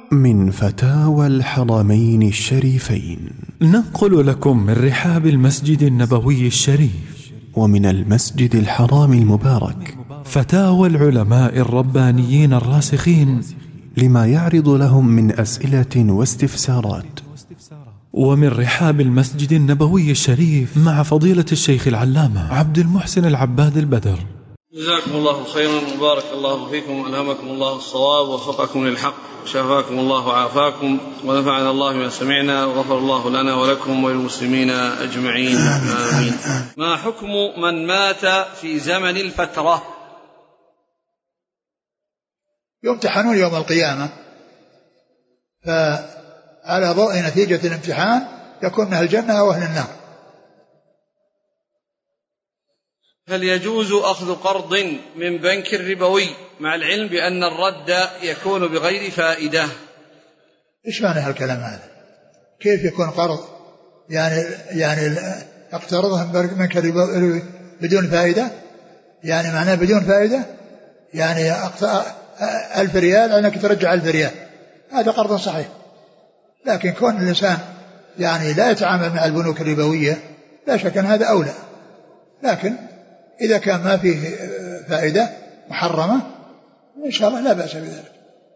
من فتاوى الحرمين الشريفين، ننقل لكم من رحاب المسجد النبوي الشريف ومن المسجد الحرام المبارك فتاوى العلماء الربانيين الراسخين لما يعرض لهم من أسئلة واستفسارات. ومن رحاب المسجد النبوي الشريف مع فضيلة الشيخ العلامة عبد المحسن العباد البدر. جزاكم الله خيرا وبارك الله فيكم وألهمكم الله الصواب ووفقكم للحق وشفاكم الله وعافاكم ونفعنا الله بما سمعنا وغفر الله لنا ولكم وللمسلمين أجمعين آمين. ما حكم من مات في زمن الفترة؟ يمتحنون يوم القيامة، فعلى ضوء نتيجة الامتحان يكون من أهل الجنة أو أهل النار. هل يجوز أخذ قرض من بنك ربوي مع العلم بأن الرد يكون بغير فائدة؟ إيش معنى هالكلام هذا؟ كيف يكون قرض يعني اقترضه من بنك ربوي بدون فائدة؟ يعني معناه بدون فائدة يعني 1000 ريال أنك ترجع 1000 ريال، هذا قرض صحيح. لكن كون الإنسان يعني لا يتعامل مع البنوك الربوية لا شك أن هذا أولى، لكن إذا كان ما فيه فائدة محرمة إن شاء الله لا بأس بذلك.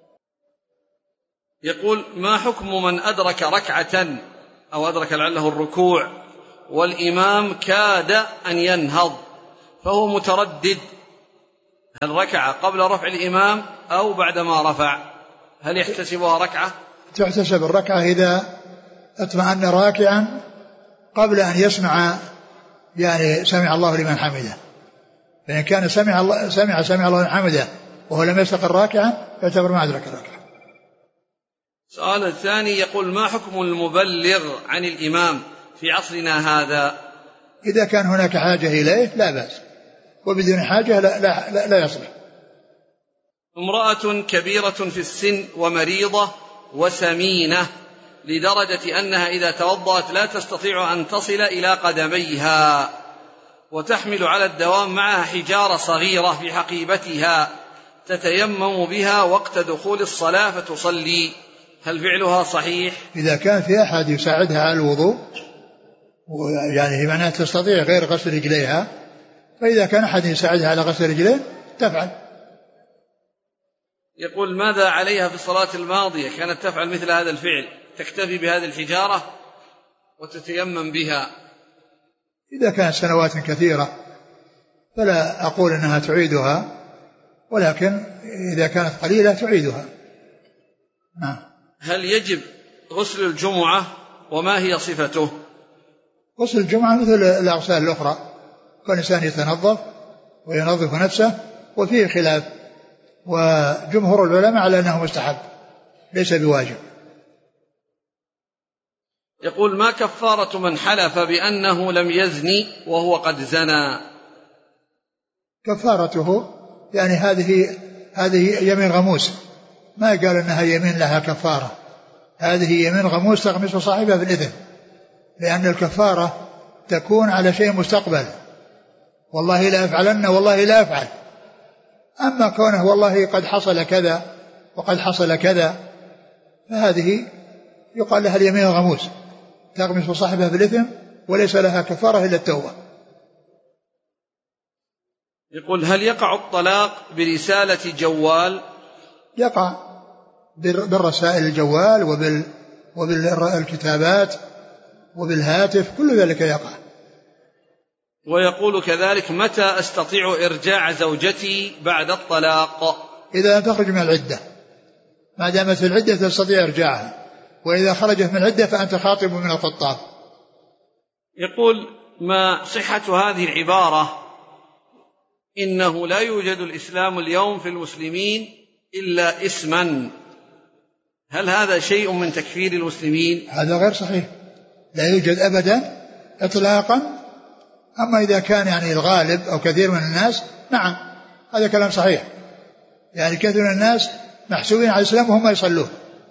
يقول: ما حكم من أدرك ركعة أو أدرك لعله الركوع والإمام كاد أن ينهض فهو متردد، هل ركع قبل رفع الإمام أو بعدما رفع؟ هل يحتسبها ركعة؟ تحتسب الركعة إذا اطمأن راكعا قبل أن يسمع يعني سمع الله لمن حمده، فإن كان سمع الله لمن حمده وهو لم يستقر راكعا يعتبر ما أدرك الركعة. السؤال الثاني يقول: ما حكم المبلغ عن الإمام في عصرنا هذا؟ إذا كان هناك حاجة إليه لا بأس، وبدون حاجة لا يصلح. امرأة كبيرة في السن ومريضة وسمينة لدرجة أنها إذا توضأت لا تستطيع أن تصل إلى قدميها، وتحمل على الدوام معها حجارة صغيرة في حقيبتها تتيمم بها وقت دخول الصلاة فتصلي، هل فعلها صحيح؟ إذا كان في أحد يساعدها على الوضوء يعني معناها تستطيع غير غسل رجليها، فإذا كان أحد يساعدها على غسل رجلين تفعل. يقول: ماذا عليها في الصلاة الماضية كانت تفعل مثل هذا الفعل، تكتفي بهذه الحجارة وتتيمم بها؟ إذا كانت سنوات كثيرة فلا أقول أنها تعيدها، ولكن إذا كانت قليلة تعيدها. هل يجب غسل الجمعة وما هي صفته؟ غسل الجمعة مثل الأغسال الأخرى، كل إنسان يتنظف وينظف نفسه، وفيه خلاف، وجمهور العلماء على أنه مستحب ليس بواجب. يقول: ما كفارة من حلف بأنه لم يزني وهو قد زنى؟ كفارته يعني هذه يمين غموس، ما قال أنها يمين لها كفارة، هذه يمين غموس تغمس صاحبها في الإثم، لأن الكفارة تكون على شيء مستقبل، والله لا أفعلن والله لا أفعل. أما كونه والله قد حصل كذا وقد حصل كذا فهذه يقال لها اليمين الغموس تغمس صاحبها في الإثم وليس لها كفارة إلا التوبة. يقول: هل يقع الطلاق برسالة جوال؟ يقع بالرسائل الجوال وبالكتابات وبالهاتف، كل ذلك يقع. ويقول كذلك: متى أستطيع إرجاع زوجتي بعد الطلاق؟ إذا تخرج من العدة، ما دامت في العدة تستطيع إرجاعها، وإذا خرجت من العدة فأنت خاطب من الخطاب. يقول: ما صحة هذه العبارة: إنه لا يوجد الإسلام اليوم في المسلمين إلا اسما، هل هذا شيء من تكفير المسلمين؟ هذا غير صحيح، لا يوجد أبدا إطلاقا. أما إذا كان يعني الغالب أو كثير من الناس نعم هذا كلام صحيح، يعني كثير من الناس محسوبين على الإسلام وهم يصلون.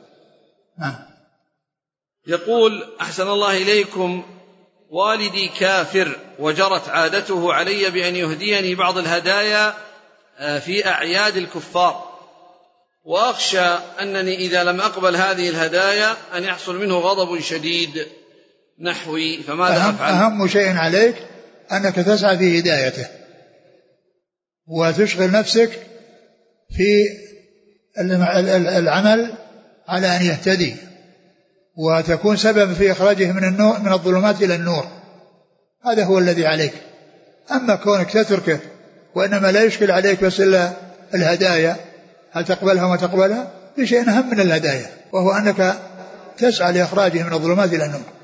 يقول: أحسن الله إليكم، والدي كافر وجرت عادته علي بأن يهديني بعض الهدايا في أعياد الكفار، وأخشى أنني إذا لم أقبل هذه الهدايا أن يحصل منه غضب شديد نحوي، فماذا أفعل؟ أهم شيء عليك أنك تسعى في هدايته وتشغل نفسك في العمل على أن يهتدي وتكون سبب في إخراجه من الظلمات إلى النور. هذا هو الذي عليك. أما كونك تتركه وإنما لا يشكل عليك بس إلا الهدايا، هل تقبلها وما تقبلها، في شيء أهم من الهدايا وهو أنك تسعى لإخراجه من الظلمات إلى النور.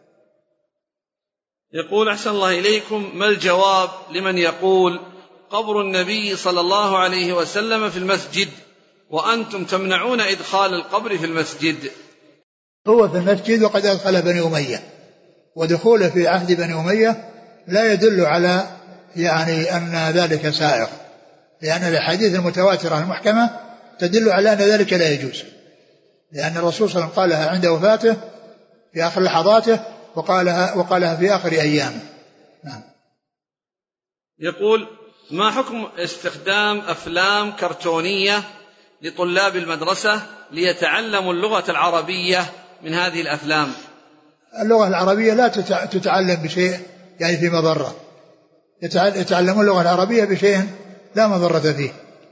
يقول أحسن الله إليكم: ما الجواب لمن يقول قبر النبي صلى الله عليه وسلم في المسجد وأنتم تمنعون إدخال القبر في المسجد؟ هو في المسجد وقد أدخل بني أمية، ودخوله في عهد بني أمية لا يدل على أن ذلك سائغ، لأن الأحاديث المتواترة المحكمة تدل على أن ذلك لا يجوز، لأن الرسول صلى الله عليه وسلم قالها عند وفاته في آخر لحظاته وقالها في آخر أيامه. نعم. يقول: ما حكم استخدام أفلام كرتونية لطلاب المدرسة ليتعلموا اللغة العربية من هذه الأفلام؟ اللغة العربية لا تتعلم بشيء في مضرة، يتعلمون اللغة العربية بشيء لا مضرة فيه.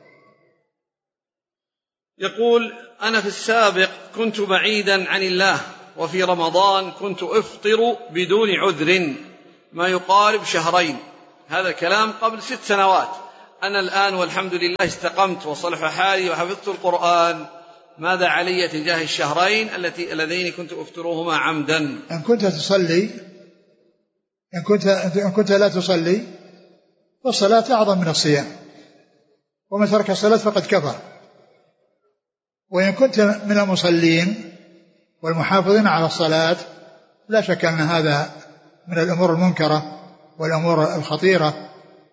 يقول: أنا في السابق كنت بعيدا عن الله، وفي رمضان كنت أفطر بدون عذر ما يقارب شهرين، هذا كلام قبل 6 سنوات. أنا الآن والحمد لله استقمت وصلح حالي وحفظت القرآن، ماذا علي تجاه الشهرين اللذين كنت أفطرهما عمدا؟ إن كنت تصلي، إن كنت لا تصلي فالصلاة أعظم من الصيام، ومن ترك الصلاة فقد كفر. وإن كنت من المصلين والمحافظين على الصلاة لا شك أن هذا من الأمور المنكرة والأمور الخطيرة.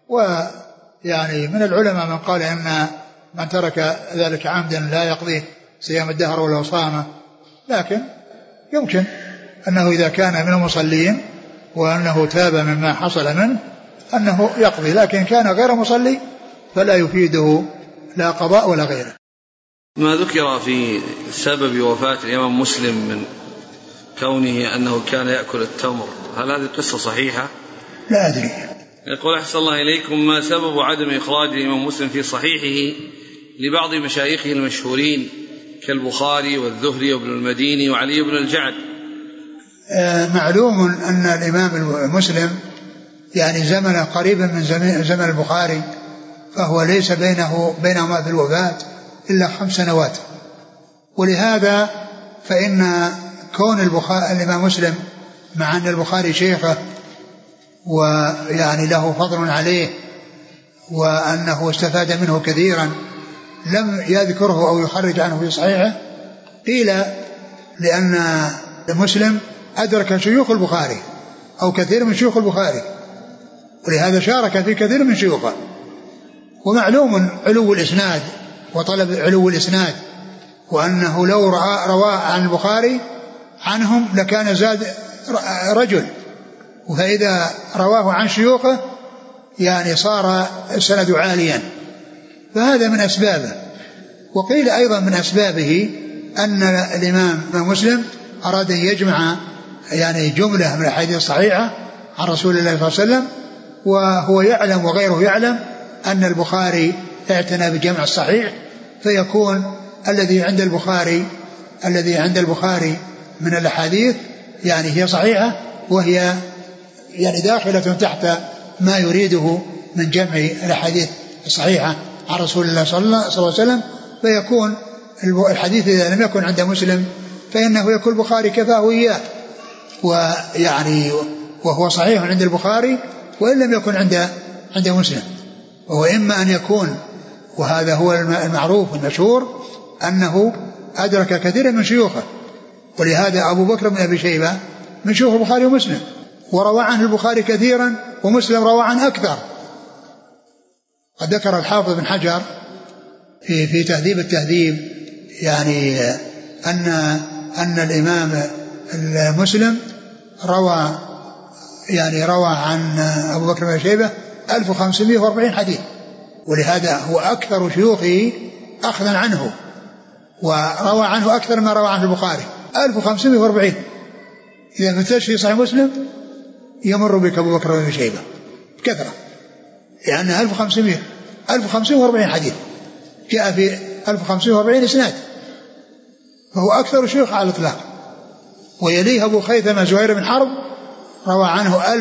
من العلماء من قال إن من ترك ذلك عمدا لا يقضي صيام الدهر ولو صام، لكن يمكن أنه إذا كان من المصلين وأنه تاب مما حصل منه أنه يقضي، لكن كان غير مصلي فلا يفيده لا قضاء ولا غيره. ما ذكر في سبب وفاة الإمام مسلم من كونه أنه كان يأكل التمر، هل هذه القصة صحيحة؟ لا أدري. يقول: أحسن الله إليكم، ما سبب عدم إخراج الإمام مسلم في صحيحه لبعض مشايخه المشهورين كالبخاري والزهري وابن المديني وعلي بن الجعد؟ معلوم أن الإمام مسلم زمن قريبا من زمن البخاري، فهو ليس بينهما في الوفاة إلا 5 سنوات، ولهذا فإن كون الإمام مسلم مع أن البخاري شيخه له فضل عليه وأنه استفاد منه كثيرا لم يذكره أو يخرج عنه في صحيحه، قيل لأن مسلم أدرك شيوخ البخاري أو كثير من شيوخ البخاري، ولهذا شارك في كثير من شيوخه. ومعلوم علو الإسناد وطلب علو الإسناد، وأنه لو روى عن البخاري عنهم لكان زاد رجل، فإذا رواه عن شيوخه صار السند عاليا، فهذا من أسبابه. وقيل أيضا من أسبابه أن الإمام مسلم أراد أن يجمع جملة من الحديث الصحيحة عن رسول الله صلى الله عليه وسلم، وهو يعلم وغيره يعلم أن البخاري اعتنى بجمع الصحيح، فيكون الذي عند البخاري من الأحاديث يعني هي صحيحة وهي يعني داخلة تحت ما يريده من جمع الأحاديث الصحيحة عن رسول الله صلى الله عليه وسلم، فيكون الحديث إذا لم يكن عند مسلم فإنه يكون البخاري كفاه إياه، ويعني وهو صحيح عند البخاري وإن لم يكن عند مسلم. وهو إما أن يكون، وهذا هو المعروف والمشهور، أنه أدرك كثيرا من شيوخه، ولهذا أبو بكر بن أبي شيبة من شيوخ البخاري ومسلم، وروى عنه البخاري كثيرا ومسلم روى عنه أكثر. قد ذكر الحافظ بن حجر في تهذيب التهذيب يعني أن الإمام المسلم روى عن أبو بكر بن أبي شيبة 1540 حديث، ولهذا هو أكثر شيوخه أخذا عنه، وروى عنه أكثر ما روى عنه البخاري 1540. إذا فتش في صحيح مسلم يمر بك أبو بكر بن شيبة بكثرة، لأن 1540 حديث جاء في 1540 إسناد، فهو أكثر شيوخ على الإطلاق. ويليه أبو خيثمة زهير بن حرب روى عنه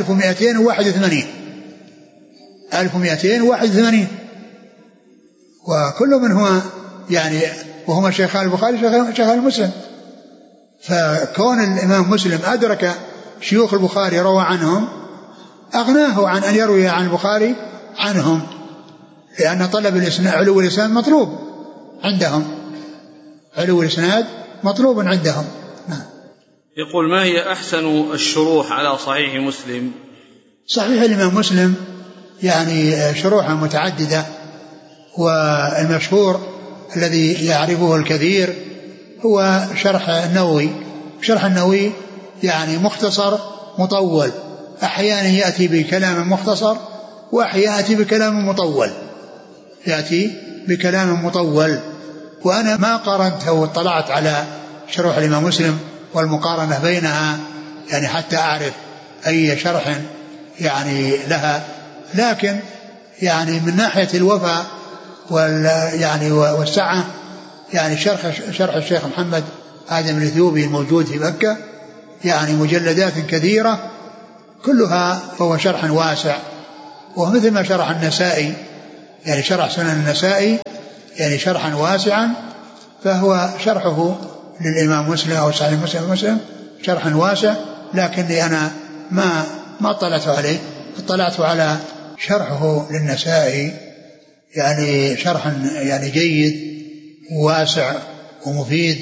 1281، وكل منهما يعني وهما شيخان البخاري شيخان مسلم. فكون الإمام مسلم أدرك شيوخ البخاري روى عنهم أغناه عن أن يروي عن البخاري عنهم، لأن طلب علو الإسناد مطلوب عندهم، علو الإسناد مطلوب عندهم. يقول: ما هي أحسن الشروح على صحيح مسلم؟ صحيح الإمام مسلم يعني شروحا متعددة، والمشهور الذي يعرفه الكثير هو شرح النووي. شرح النووي يعني مختصر مطول، أحيانا يأتي بكلام مختصر وأحيانا يأتي بكلام مطول. وأنا ما قارنت واطلعت على شروح الإمام مسلم والمقارنة بينها يعني حتى أعرف أي شرح يعني لها، لكن يعني من ناحية الوفاء والسعة يعني شرح الشيخ محمد آدم الإثيوبي الموجود في مكة يعني مجلدات كثيرة كلها، فهو شرح واسع. ومثل ما شرح النسائي يعني شرح سنن النسائي يعني شرحا واسعا، فهو شرحه للإمام مسلم أو صحيح مسلم شرحا واسع. لكني أنا ما اطلعت عليه، اطلعت على شرحه للنسائي يعني شرحا يعني جيد وواسع ومفيد،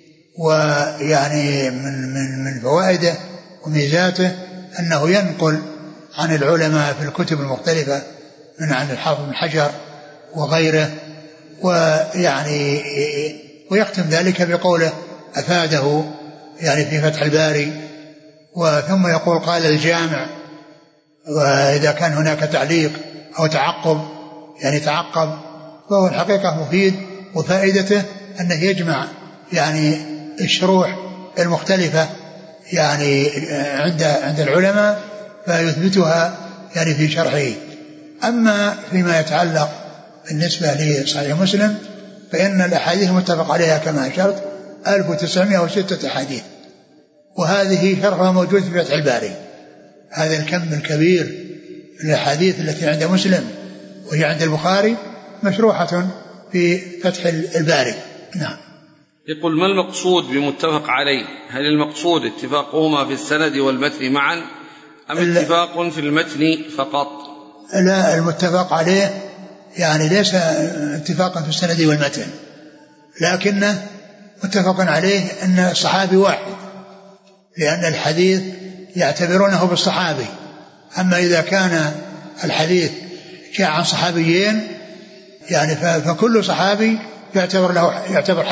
ويعني من فوائده وميزاته أنه ينقل عن العلماء في الكتب المختلفة من عن الحافظ بن حجر وغيره، ويعني ويختم ذلك بقوله أفاده يعني في فتح الباري، وثم يقول قال الجامع، وإذا كان هناك تعليق أو تعقب يعني تعقب، فهو الحقيقة مفيد. وفائدته أنه يجمع يعني الشروح المختلفة يعني عند العلماء فيثبتها يعني في شرحه. أما فيما يتعلق بالنسبة لصحيح مسلم فإن الأحاديث متفق عليها كما أشرت 1906 أحاديث، وهذه شرحها موجود في فتح الباري. هذا الكم الكبير من الأحاديث التي عند مسلم وهي عند البخاري مشروحة في فتح الباري. نعم. يقول: ما المقصود بمتفق عليه؟ هل المقصود اتفاقهما في السند والمتن معا أم اتفاق في المتن فقط؟ لا، المتفق عليه يعني ليس اتفاقا في السند والمتن، لكنه متفق عليه أن الصحابي واحد، لأن الحديث يعتبرونه بالصحابي. أما إذا كان الحديث جاء عن صحابيين يعني فكل صحابي يعتبر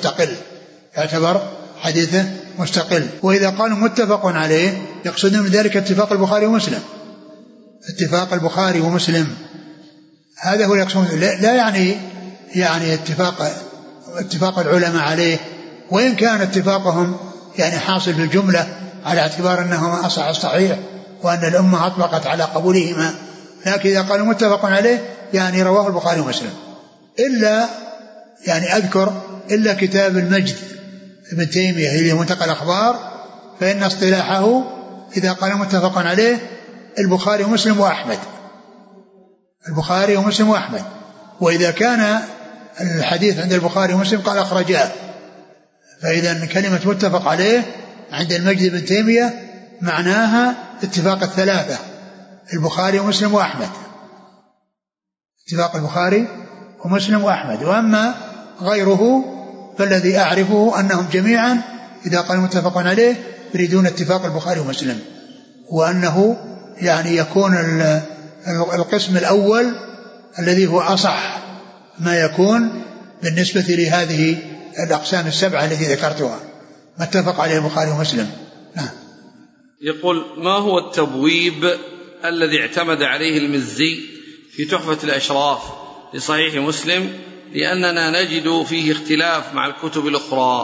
حديثه مستقل. وإذا قالوا متفق عليه يقصدون بذلك اتفاق البخاري ومسلم، اتفاق البخاري ومسلم، هذا هو يقصدون. لا يعني اتفاق العلماء عليه، وإن كان اتفاقهم يعني حاصل بالجملة على اعتبار أنهما أصح الصحيح وأن الأمة أطلقت على قبولهما، لكن إذا قالوا متفق عليه يعني رواه البخاري ومسلم، إلا يعني أذكر إلا كتاب المجد ابن تيمية اللي منتقى الأخبار، فإن اصطلاحه إذا قال متفق عليه البخاري ومسلم وأحمد، وإذا كان الحديث عند البخاري ومسلم قال أخرجاه. فإذا كلمة متفق عليه عند المجد بن تيمية معناها اتفاق الثلاثة، البخاري ومسلم وأحمد، اتفاق البخاري ومسلم وأحمد. وأما غيره فالذي أعرفه أنهم جميعا إذا قال متفق عليه يريدون اتفاق البخاري ومسلم، وأنه يعني يكون القسم الأول الذي هو أصح ما يكون بالنسبة لهذه الأقسام السبعة التي ذكرتها، ما اتفق عليه البخاري ومسلم. نعم. يقول: ما هو التبويب الذي اعتمد عليه المزي في تحفة الأشراف لصحيح مسلم لأننا نجد فيه اختلاف مع الكتب الأخرى.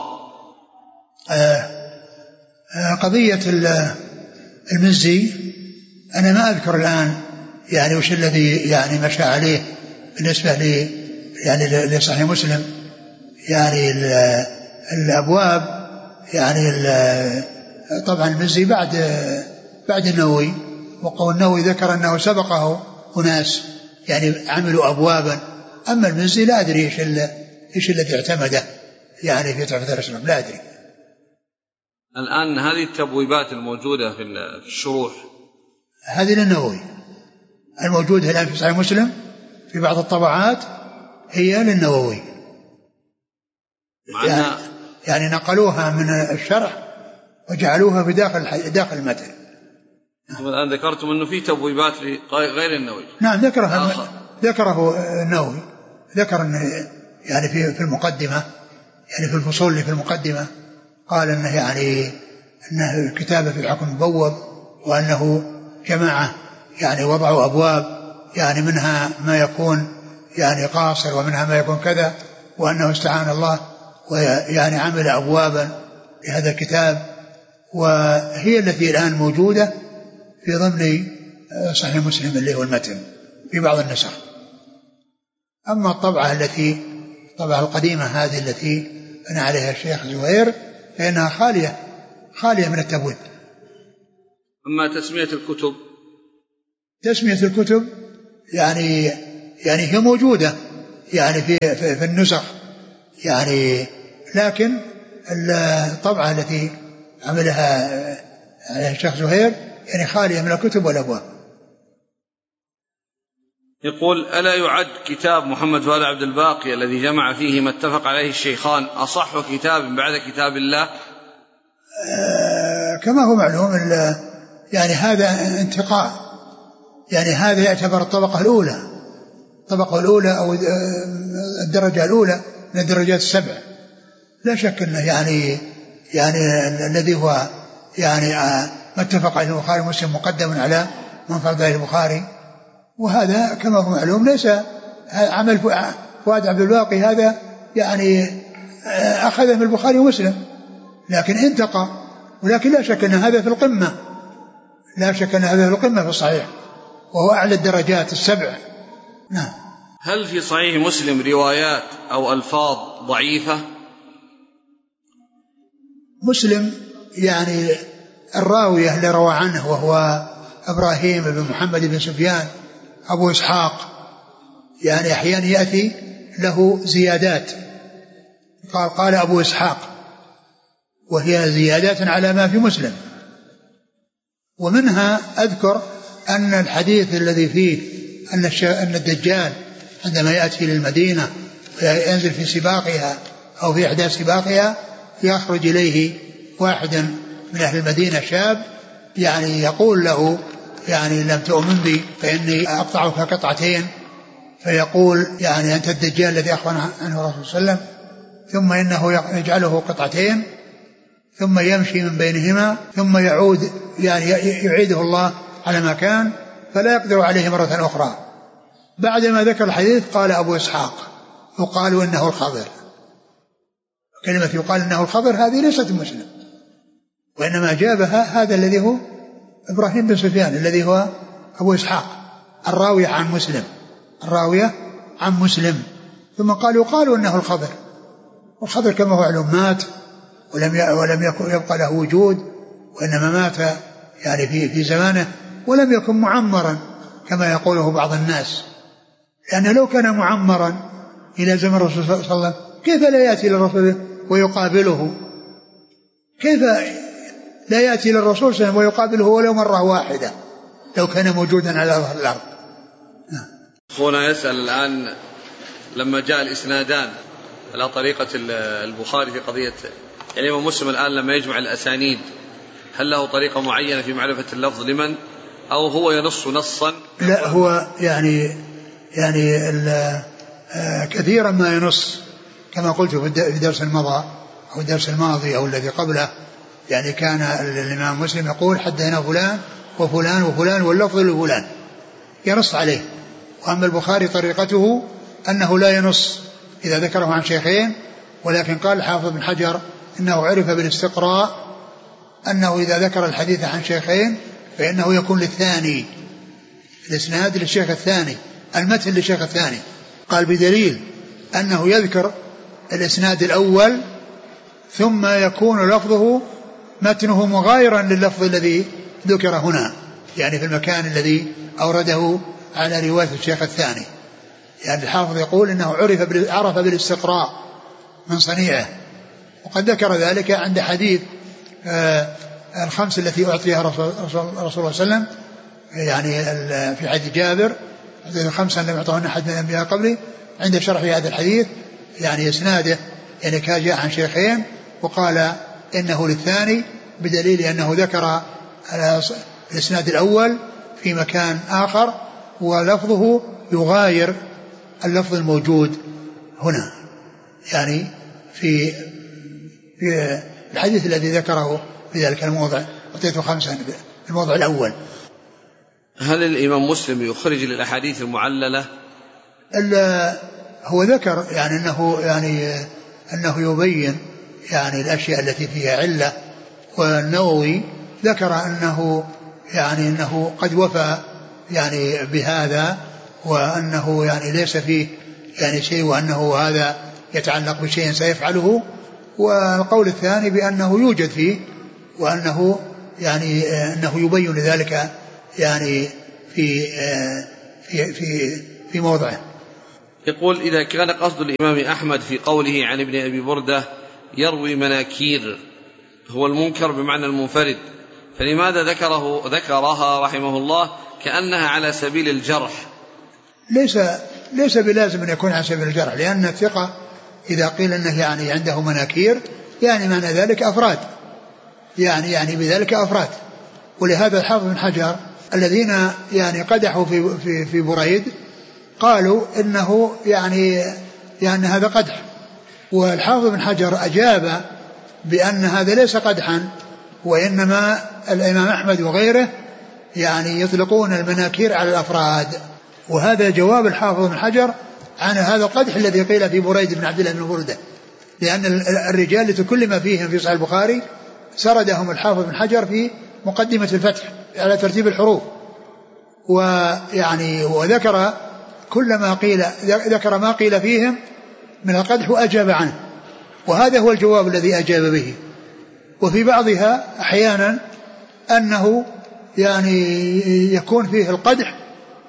قضية المزي أنا ما أذكر الآن يعني وش الذي يعني مشى عليه بالنسبة لي يعني لصحيح مسلم. يعني الأبواب يعني طبعا المزي بعد النووي، وقول النووي ذكر أنه سبقه أناس يعني عملوا أبوابا. أما المزي لا أدري إيش الذي اعتمده يعني في تحفة الأشراف، لا أدري. الآن هذه التبويبات الموجودة في الشروح هذه للنووي، الموجودة الآن في صحيح مسلم في بعض الطبعات هي للنووي، يعني نقلوها من الشرح وجعلوها في داخل المتن. الآن ذكرتم أنه في تبويبات غير النووي. نعم ذكره النووي، ذكر أنه يعني في المقدمة، يعني في الفصول اللي في المقدمة قال أنه يعني أنه الكتابة في الحكم مبوب، وأنه جماعة يعني وضعوا أبواب يعني منها ما يكون يعني قاصر ومنها ما يكون كذا، وأنه استعان الله ويعني عمل أبوابا لهذا الكتاب، وهي التي الآن موجودة في ضمن صحيح مسلم اللي هو المتن في بعض النسخ. أما الطبعة الطبعة القديمة هذه التي بنى عليها الشيخ زهير فإنها خالية من التبويب. أما تسمية الكتب يعني هي موجودة يعني في النسخ يعني، لكن الطبعة التي عملها الشيخ زهير يعني خالية من الكتب والأبواب. يقول: ألا يعد كتاب محمد فؤاد عبد الباقي الذي جمع فيه ما اتفق عليه الشيخان أصح كتاب بعد كتاب الله؟ كما هو معلوم يعني هذا انتقاء، يعني هذا يعتبر الطبقة الأولى أو الدرجة الأولى من الدرجات السبع. لا شك أنه يعني الذي هو يعني ما اتفق عليه البخاري ومسلم مقدم على من فرد عليه البخاري، وهذا كما هو معلوم ليس عمل فؤاد عبد الباقي، هذا يعني أخذه من البخاري ومسلم لكن انتقى، ولكن لا شك أن هذا في القمة، في الصحيح، وهو أعلى الدرجات السبع. نعم. هل في صحيح مسلم روايات أو ألفاظ ضعيفة؟ مسلم يعني الراوية اللي روى عنه وهو إبراهيم بن محمد بن سفيان أبو إسحاق، يعني أحيانا يأتي له زيادات، قال أبو إسحاق، وهي زيادات على ما في مسلم. ومنها أذكر أن الحديث الذي فيه أن الدجال عندما يأتي للمدينة وينزل في سباقها أو في إحدى سباقها يخرج إليه واحد من أهل المدينة شاب يعني يقول له يعني لم تؤمن بي فإني أقطعك قطعتين، فيقول يعني أنت الدجال الذي أخبر عنه الرسول صلى الله عليه وسلم، ثم إنه يجعله قطعتين ثم يمشي من بينهما ثم يعود يعني يعيده الله على ما كان فلا يقدر عليه مرة أخرى. بعدما ذكر الحديث قال أبو إسحاق وقالوا إنه الخضر. كلمة يقال إنه الخضر هذه ليست مسلم، وإنما جابها هذا الذي هو إبراهيم بن سفيان الذي هو أبو إسحاق الراوية عن مسلم، ثم قالوا إنه الخضر. والخضر كما هو علم مات ولم يبقى له وجود، وإنما مات يعني في زمانه ولم يكن معمرا كما يقوله بعض الناس، لأنه لو كان معمرا إلى زمن الرسول صلى الله عليه وسلم كيف لا يأتي للرسول ويقابله؟ كيف لا يأتي للرسول صلى الله عليه وسلم ويقابله ولو مرة واحدة لو كان موجودا على ظهر الأرض؟ أخونا يسأل الآن لما جاء الإسنادان على طريقة البخاري في قضية يعني الإمام مسلم الآن لما يجمع الأسانيد هل له طريقة معينة في معرفة اللفظ لمن أو هو ينص نصا؟ لا، هو يعني كثيرا ما ينص كما قلت في الدرس الماضي أو الدرس الماضي أو الذي قبله، يعني كان الإمام مسلم يقول حدثنا فلان وفلان وفلان واللفظ لفلان ينص عليه. وأما البخاري طريقته أنه لا ينص إذا ذكره عن شيخين، ولكن قال الحافظ بن حجر إنه عرف بالاستقراء أنه إذا ذكر الحديث عن شيخين فإنه يكون للثاني، الإسناد للشيخ الثاني، المتن للشيخ الثاني. قال بدليل أنه يذكر الإسناد الأول ثم يكون لفظه متنه مغايرا لللفظ الذي ذكر هنا، يعني في المكان الذي أورده على رواية الشيخ الثاني. يعني الحافظ يقول إنه عرف بالاستقراء من صنيعه، وقد ذكر ذلك عند حديث الخمس التي أعطيها رسول الله صلى الله عليه وسلم، يعني في حديث جابر الخمسة لم يعطوهن أحد من الأنبياء قبلي، عند شرح هذا الحديث يعني إسناده يعني كان جاء عن شيخين وقال إنه للثاني، بدليل أنه ذكر الإسناد الأول في مكان آخر ولفظه يغاير اللفظ الموجود هنا، يعني في الحديث الذي ذكره في ذلك الموضع أعطيته 5 في الموضع الأول. هل الإمام مسلم يخرج للأحاديث المعللة؟ هو ذكر يعني أنه يبين يعني الأشياء التي فيها علة، والنووي ذكر أنه قد وفى يعني بهذا، وأنه يعني ليس فيه يعني شيء، وأنه هذا يتعلق بشيء سيفعله. والقول الثاني بأنه يوجد فيه، وأنه يعني أنه يبين ذلك يعني في موضعه. يقول إذا كان قصد الإمام أحمد في قوله عن ابن أبي بردة يروي مناكير هو المنكر بمعنى المنفرد، فلماذا ذكرها رحمه الله كأنها على سبيل الجرح؟ ليس بلازم أن يكون على سبيل الجرح، لأن الثقة إذا قيل أنه يعني عنده مناكير يعني معنى ذلك أفراد، يعني بذلك أفراد. ولهذا الحافظ بن حجر الذين يعني قدحوا في بريد قالوا إنه يعني هذا قدح، والحافظ بن حجر أجاب بأن هذا ليس قدحا، وإنما الإمام أحمد وغيره يعني يطلقون المناكير على الأفراد. وهذا جواب الحافظ بن حجر عن هذا القدح الذي قيل في بريد بن عبد الله بن بردة، لأن الرجال لتكلم فيهم في صحيح البخاري سردهم الحافظ بن حجر في مقدمة الفتح على ترتيب الحروف، ويعني وذكر كل ما قيل، ذكر ما قيل فيهم من القدح وأجاب عنه، وهذا هو الجواب الذي أجاب به. وفي بعضها أحيانا أنه يعني يكون فيه القدح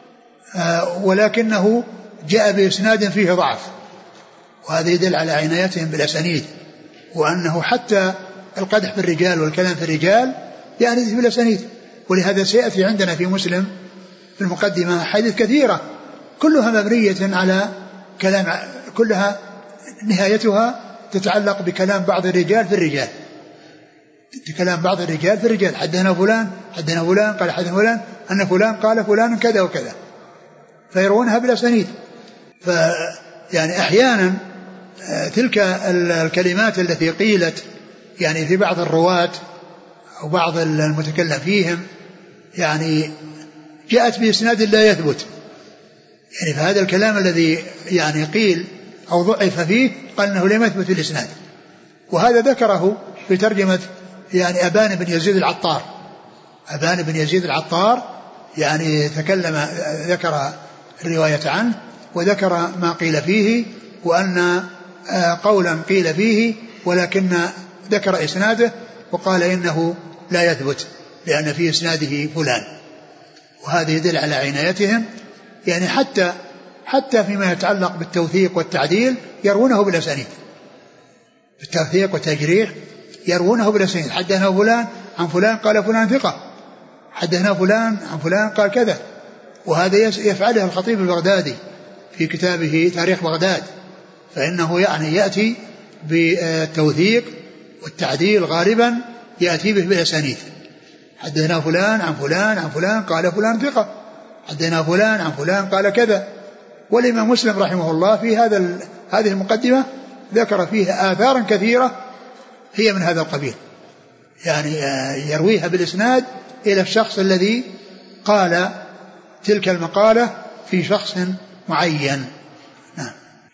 ولكنه جاء بإسناد فيه ضعف، وهذا يدل على عنايتهم بالأسانيد، وأنه حتى القدح في الرجال والكلام في الرجال يعني في الأسانيد. ولهذا سيأتي عندنا في مسلم في المقدمة حديث كثيرة كلها مبنية على كلام، كلها نهايتها تتعلق بكلام بعض الرجال في الرجال، كلام بعض الرجال في الرجال، حدثنا فلان قال حدثنا فلان أن فلان قال فلان كذا وكذا، فيرونها بالأسانيد. يعني أحيانا تلك الكلمات التي قيلت يعني في بعض الرواة أو بعض المتكلم فيهم يعني جاءت بإسناد لا يثبت، يعني فهذا الكلام الذي يعني قيل أو ضعف فيه قال أنه لم يثبت في الإسناد. وهذا ذكره في ترجمة يعني أبان بن يزيد العطار. أبان بن يزيد العطار يعني تكلم، ذكر الرواية عنه وذكر ما قيل فيه، وأن قولا قيل فيه ولكن ذكر إسناده وقال إنه لا يثبت لأن في إسناده فلان. وهذا يدل على عنايتهم، يعني حتى فيما يتعلق بالتوثيق والتعديل يروونه بالأسانيد، بالتوثيق والتجريح يروونه بالأسانيد. حدثنا فلان عن فلان قال فلان ثقة، حدثنا فلان عن فلان قال كذا. وهذا يفعله الخطيب البغدادي في كتابه تاريخ بغداد، فإنه يعني يأتي بالتوثيق والتعديل غالبا يأتي به بالأسانيد. حدثنا فلان عن فلان عن فلان قال فلان ثقة، حدثنا فلان عن فلان قال كذا. والإمام مسلم رحمه الله في هذه المقدمة ذكر فيها آثارا كثيرة هي من هذا القبيل، يعني يرويها بالإسناد إلى الشخص الذي قال تلك المقالة في شخص معين. نعم.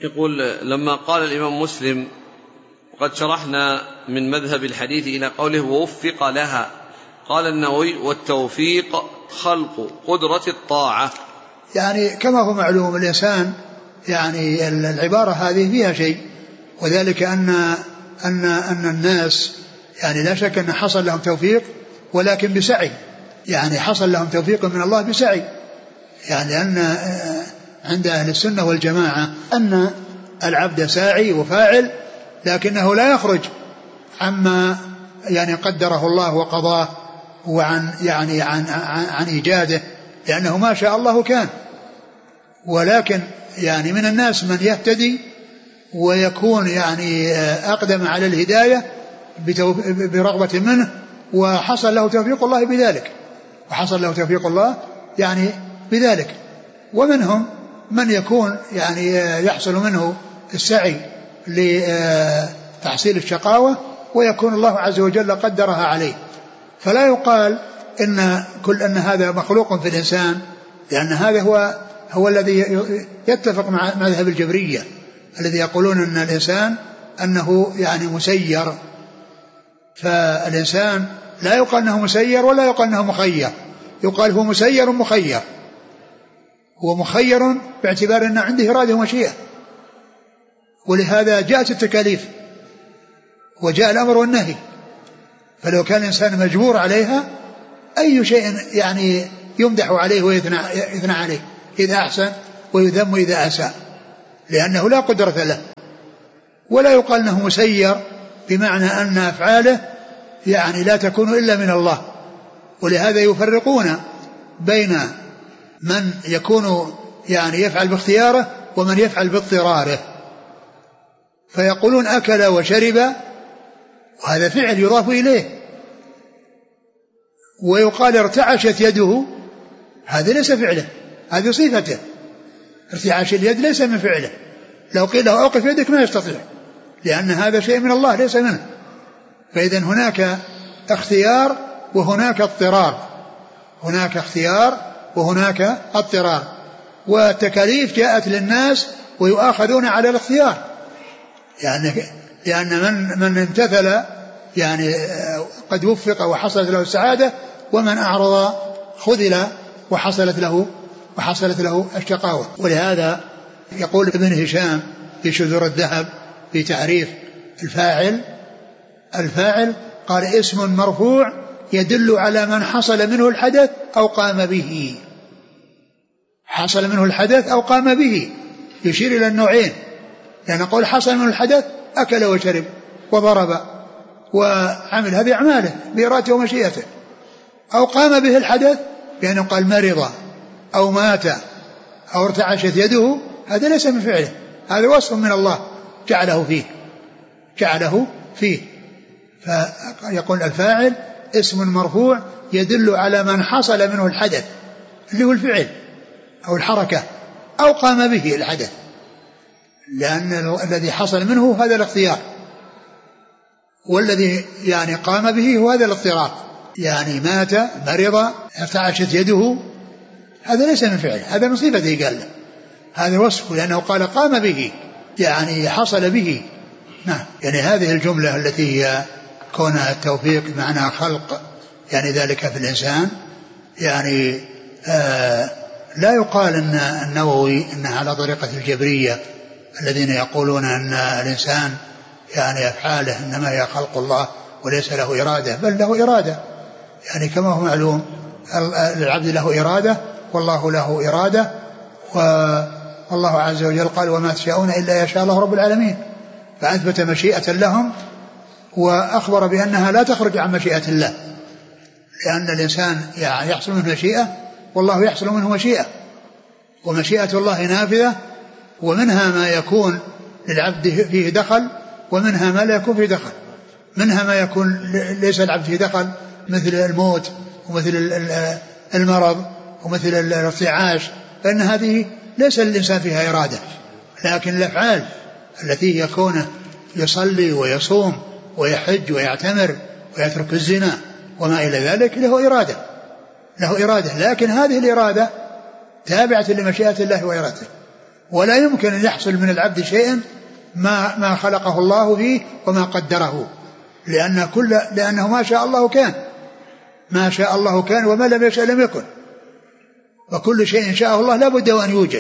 يقول لما قال الإمام مسلم وقد شرحنا من مذهب الحديث إلى قوله ووفق لها، قال النووي والتوفيق خلق قدرة الطاعة. يعني كما هو معلوم الإنسان يعني العبارة هذه فيها شيء، وذلك أن الناس يعني لا شك أن حصل لهم توفيق ولكن بسعي، يعني حصل لهم توفيق من الله بسعي، يعني أن عند أهل السنة والجماعة أن العبد ساعي وفاعل لكنه لا يخرج عما يعني قدره الله وقضاه وعن يعني عن إيجاده، لأنه ما شاء الله كان. ولكن يعني من الناس من يهتدي ويكون يعني أقدم على الهداية برغبة منه وحصل له توفيق الله بذلك، وحصل له توفيق الله يعني بذلك. ومنهم من يكون يعني يحصل منه السعي لتحصيل الشقاوة ويكون الله عز وجل قدرها عليه. فلا يقال أن هذا مخلوق في الإنسان، لأن هذا هو الذي يتفق مع مذهب الجبرية الذي يقولون أن الإنسان أنه يعني مسير. فالإنسان لا يقال أنه مسير ولا يقال أنه مخير، يقال هو مسير مخير، هو مخير باعتبار أن عنده إرادة ومشيئة، ولهذا جاءت التكاليف وجاء الأمر والنهي. فلو كان الإنسان مجبور عليها أي شيء يعني يمدح عليه ويثنى عليه إذا أحسن ويذم إذا أساء، لأنه لا قدرة له. ولا يقال أنه مسير بمعنى أن أفعاله يعني لا تكون إلا من الله. ولهذا يفرقون بين من يكون يعني يفعل باختياره ومن يفعل باضطراره، فيقولون أكل وشرب وهذا فعل يضاف إليه، ويقال ارتعشت يده هذا ليس فعله، هذه صفته. ارتعاش اليد ليس من فعله، لو قيل له أوقف يدك ما يستطيع، لأن هذا شيء من الله ليس منه. فإذن هناك اختيار وهناك اضطرار، هناك اختيار وهناك اضطرار. والتكاليف جاءت للناس ويؤاخذون على الاختيار، يعني لأن من امتثل يعني قد وفق وحصلت له السعادة، ومن أعرض خذل وحصلت له الشقاوة. ولهذا يقول ابن هشام في شذور الذهب في تعريف الفاعل قال اسم مرفوع يدل على من حصل منه الحدث أو قام به، حصل منه الحدث أو قام به، يشير إلى النوعين، لأن قول حصل منه الحدث أكل وشرب وضرب وعمل هذه أعماله بإرادته ومشيئته، أو قام به الحدث لأنه قال مرض أو مات أو ارتعشت يده، هذا ليس من فعله، هذا وصف من الله جعله فيه. فيقول الفاعل اسم مرفوع يدل على من حصل منه الحدث اللي هو الفعل أو الحركة أو قام به الحدث، لأن الذي حصل منه هذا الاختيار، والذي يعني قام به هو هذا الاضطرار، يعني مات مرض ارتعشت يده، هذا ليس من فعله، هذا من صفته قال له، هذا وصفه لأنه قال قام به يعني حصل به. نعم، يعني هذه الجملة التي هي كون التوفيق معنى خلق يعني ذلك في الإنسان، يعني لا يقال أن النووي إنها على طريقة الجبرية الذين يقولون أن الإنسان يعني أفعاله إنما هي خلق الله وليس له إرادة، بل له إرادة، يعني كما هو معلوم العبد له إرادة والله له إرادة، والله عز وجل قال وما تشاءون إلا يشاء الله رب العالمين، فأثبت مشيئة لهم وأخبر بأنها لا تخرج عن مشيئة الله، لأن الإنسان يحصل منه مشيئة والله يحصل منه مشيئة، ومشيئة الله نافذة، ومنها ما يكون للعبد فيه دخل ومنها ما لا يكون فيه دخل، منها ما يكون ليس العبد فيه دخل مثل الموت ومثل المرض ومثل الارتعاش، فإن هذه ليس للإنسان فيها إرادة، لكن الأفعال التي يكون يصلي ويصوم ويحج ويعتمر ويترك الزنا وما إلى ذلك له إرادة، لكن هذه الإرادة تابعة لمشيئة الله وإرادته، ولا يمكن أن يحصل من العبد شيء ما خلقه الله فيه وما قدره، لأنه ما شاء الله كان، ما شاء الله كان وما لم يشاء لم يكن، وكل شيء شاءه الله لا بد وأن يوجد.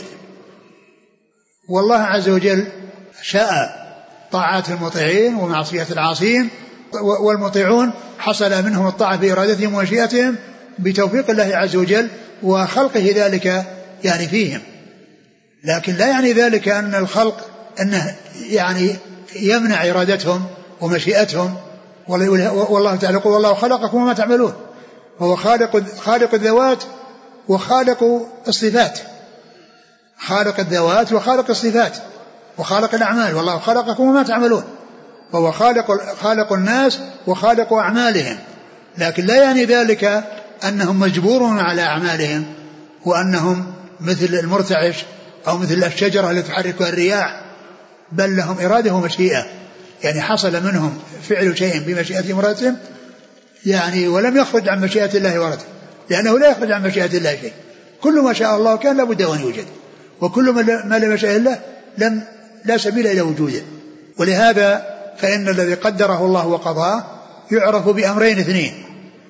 والله عز وجل شاء طاعات المطيعين ومعصية العاصين، والمطيعون حصل منهم الطاعة بإرادتهم ومشيئتهم بتوفيق الله عز وجل وخلقه ذلك يعني فيهم. لكن لا يعني ذلك أن الخلق أنه يعني يمنع إرادتهم ومشيئتهم. والله تعالى يقول والله خلقكم وما تعملون، هو خالق الذوات وخالق الصفات، خالق الذوات وخالق الصفات وخالق الأعمال. والله خلقكم وما تعملون، فهو خالق الناس وخالق أعمالهم. لكن لا يعني ذلك أنهم مجبورون على أعمالهم وأنهم مثل المرتعش أو مثل الشجرة التي تحركها الرياح، بل لهم إرادة ومشيئة، يعني حصل منهم فعل شيء بمشيئتهم وإرادتهم يعني، ولم يخرج عن مشيئة الله وإرادته، لأنه لا يخرج عن مشيئة الله شيء. كل ما شاء الله كان لابد أن يوجد، وكل ما لم يشاء الله لا سبيل إلى وجوده. ولهذا فإن الذي قدره الله وقضاه يعرف بأمرين اثنين،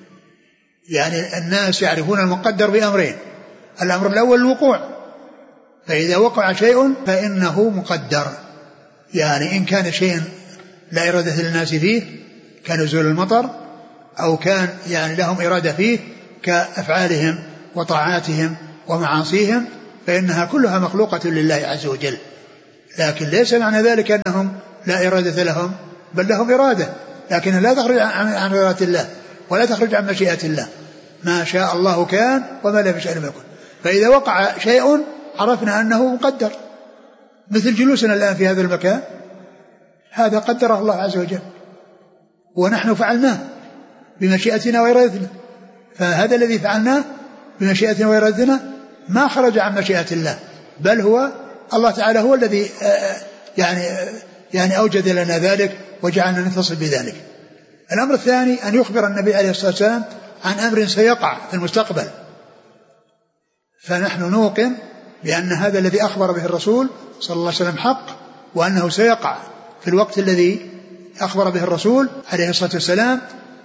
يعني الناس يعرفون المقدر بأمرين. الأمر الأول الوقوع، فإذا وقع شيء فإنه مقدر، يعني إن كان شيء لا إرادة للناس فيه كنزول المطر، أو كان يعني لهم إرادة فيه كأفعالهم وطاعاتهم ومعاصيهم، فإنها كلها مخلوقة لله عز وجل. لكن ليس معنى ذلك أنهم لا إرادة لهم، بل لهم إرادة، لكنها لا تخرج عن إرادة الله ولا تخرج عن مشيئة الله. ما شاء الله كان وما لم يشاء لم يكن. فإذا وقع شيء عرفنا أنه مقدر، مثل جلوسنا الآن في هذا المكان، هذا قدره الله عز وجل ونحن فعلناه بمشيئتنا وإرادتنا. فهذا الذي فعلناه بمشيئتنا وإرادتنا ما خرج عن مشيئة الله، بل هو الله تعالى هو الذي يعني أوجد لنا ذلك وجعلنا نتصل بذلك. الأمر الثاني أن يخبر النبي عليه الصلاة والسلام عن أمر سيقع في المستقبل، فنحن نوقن بأن هذا الذي أخبر به الرسول صلى الله عليه وسلم حق، وأنه سيقع في الوقت الذي أخبر به الرسول عليه الصلاة والسلام،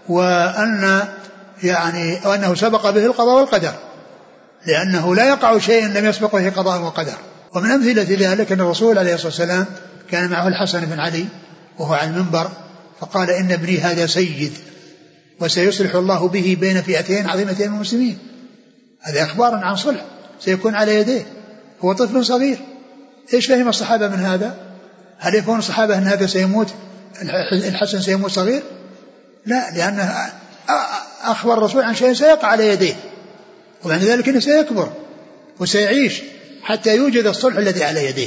وأنه سبق به القضاء والقدر، لأنه لا يقع شيء لم يسبق به قضاء وقدر. ومن أمثلة ذلك أن الرسول عليه الصلاة والسلام كان معه الحسن بن علي وهو على المنبر، فقال إن ابني هذا سيد وسيصلح الله به بين فئتين عظيمتين من المسلمين. هذا إخبار عن صلح سيكون على يديه، هو طفل صغير. إيش فهم الصحابة من هذا؟ هل يفهم الصحابة أن هذا سيموت، الحسن سيموت صغير؟ لا، لأنه أخبر الرسول عن شيء سيقع على يديه، ومعنى ذلك أنه سيكبر وسيعيش حتى يوجد الصلح الذي على يديه.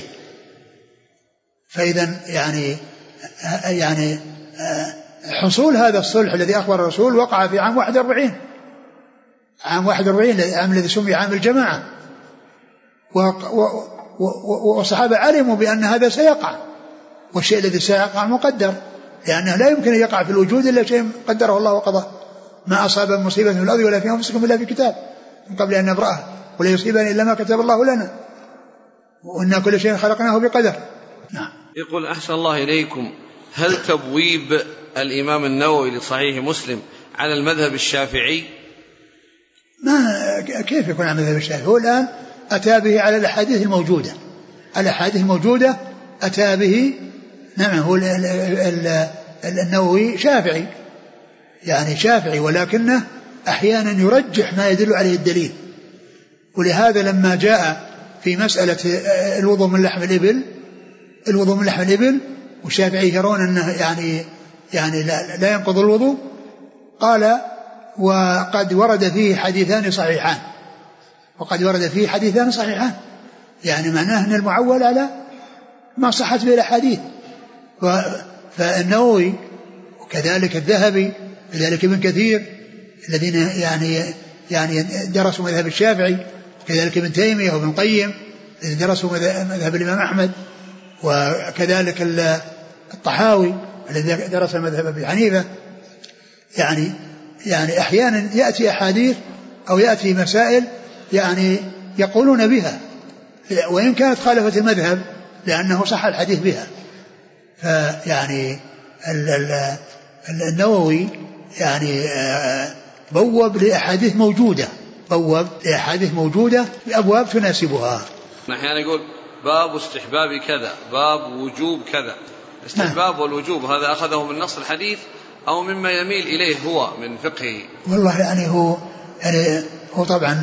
فإذا يعني حصول هذا الصلح الذي أخبر الرسول وقع في عام 41، عام 41 العام الذي سمي عام الجماعة، والصحابة علموا بأن هذا سيقع، والشيء الذي سيقع مقدر، لأنه لا يمكن أن يقع في الوجود إلا شيء قدره الله وقضاه. ما أصاب مصيبة في الأرض ولا في أنفسكم إلا في كتاب من قبل أن نبرأه ولا يصيبني إلا ما كتب الله لنا وإن كل شيء خلقناه بقدر. نعم. يقول أحسن الله إليكم، هل تبويب الإمام النووي لصحيح مسلم على المذهب الشافعي؟ ما كيف يكون على المذهب الشافعي؟ هو الآن أتى به على الأحاديث الموجودة، الأحاديث الموجودة أتى به. نعم، هو النووي شافعي، يعني شافعي، ولكنه أحيانا يرجح ما يدل عليه الدليل. ولهذا لما جاء في مسألة الوضوء من لحم الإبل والشافعي يرون أنه يعني لا ينقض الوضوء، قال وقد ورد فيه حديثان صحيحان، يعني معناه أن المعول على ما صحت به الأحاديث. فالنووي وكذلك الذهبي كذلك ابن كثير الذين يعني درسوا مذهب الشافعي، وكذلك ابن تيمية وابن القيم الذين درسوا مذهب الإمام أحمد، وكذلك الطحاوي الذي درس مذهب أبي حنيفة. يعني أحيانا يأتي أحاديث أو يأتي مسائل يعني يقولون بها وإن كانت خالفت المذهب لأنه صح الحديث بها. فيعني النووي يعني بوب لأحاديث موجودة بأبواب تناسبها. أحيانا يقول باب استحباب كذا، باب وجوب كذا. استحباب والوجوب هذا أخذه من نص الحديث أو مما يميل إليه هو من فقهه؟ والله يعني هو طبعا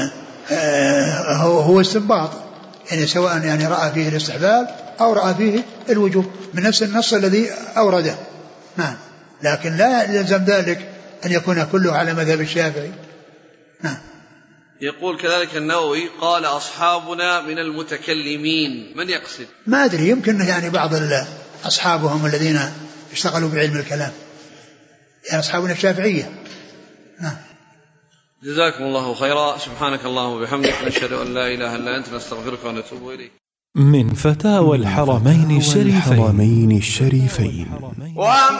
هو استنباط، يعني سواء يعني رأى فيه الاستحباب أو رأى فيه الوجوب من نفس النص الذي أورده. نعم، لكن لا يلزم ذلك أن يكون كله على مذهب الشافعي. نعم. يقول كذلك النووي قال أصحابنا من المتكلمين، من يقصد؟ ما أدري، يمكن يعني بعض أصحابهم الذين اشتغلوا بعلم الكلام، يعني أصحابنا الشافعية. نعم. جزاكم الله خيرا. سبحانك اللهم وبحمدك، نشهد أن لا إله إلا أنت، نستغفرك ونتوب إليك. من فتاوى الحرمين الشريفين.